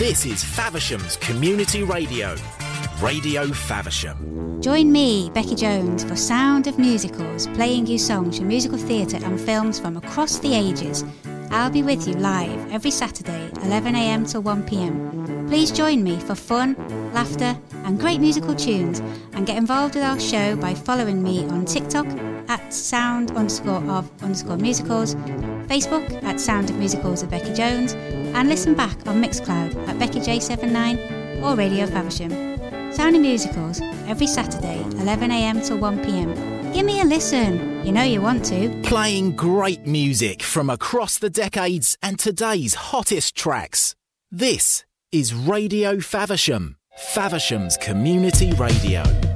This is Faversham's Community Radio, Radio Faversham. Join me, Becky Jones, for Sound of Musicals, playing you songs from musical theatre and films from across the ages. I'll be with you live every Saturday, 11am to 1pm. Please join me for fun, laughter and great musical tunes, and get involved with our show by following me on TikTok at sound_of_musicals, Facebook at Sound of Musicals with Becky Jones, and listen back on Mixcloud at BeckyJ79 or Radio Faversham. Sound of Musicals every Saturday, 11am to 1pm. Give me a listen. You know you want to. Playing great music from across the decades and today's hottest tracks. This is Radio Faversham, Faversham's Community Radio.